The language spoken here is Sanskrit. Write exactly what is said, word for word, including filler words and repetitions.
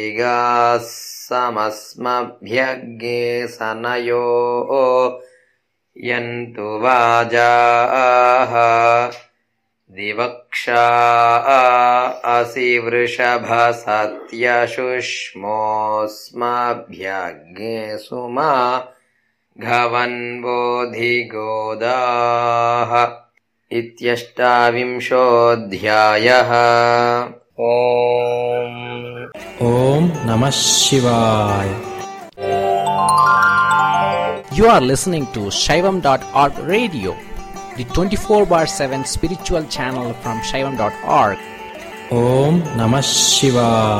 समस्मभ्यग्ने सनयो यन्तु वाजाः दिवक्षा असि वृषभसत्यशुष्मोऽस्मभ्यग्ने सुमा घवन्वोधिगोदाः इत्यष्टाविंशोऽध्यायः। ओम ओम नमः शिवाय. You are listening to Shaivam dot org radio, the twenty-four bar seven spiritual channel from Shaivam dot org. Om Namah Shivaya.